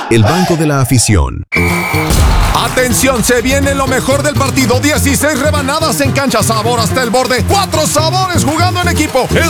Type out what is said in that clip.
El banco de la afición. Atención, se viene lo mejor del partido. 16 rebanadas en cancha, sabor hasta el borde. 4 sabores jugando en equipo.